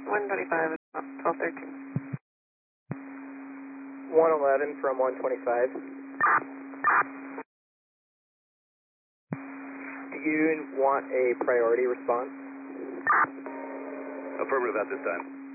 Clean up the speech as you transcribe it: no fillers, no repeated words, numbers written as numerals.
125, 1213. 111 from 125. Do you want a priority response? Affirmative at this time.